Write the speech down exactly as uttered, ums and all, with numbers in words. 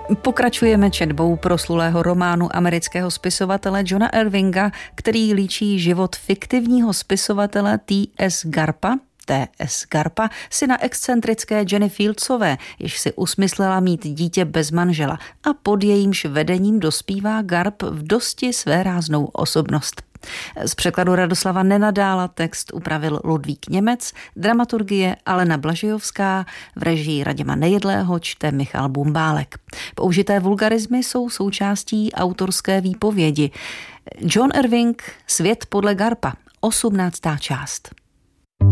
Pokračujeme četbou proslulého románu amerického spisovatele Johna Irvinga, který líčí život fiktivního spisovatele T S Garpa, T S Garpa, syna excentrické Jenny Fieldsové, jež si usmyslela mít dítě bez manžela a pod jejímž vedením dospívá Garp v dosti svéráznou osobnost. Z překladu Radoslava Nenadála text upravil Ludvík Němec, dramaturgie Alena Blažejovská, v režii Radima Nejedlého čte Michal Bumbálek. Použité vulgarizmy jsou součástí autorské výpovědi. John Irving, Svět podle Garpa, osmnáctá část.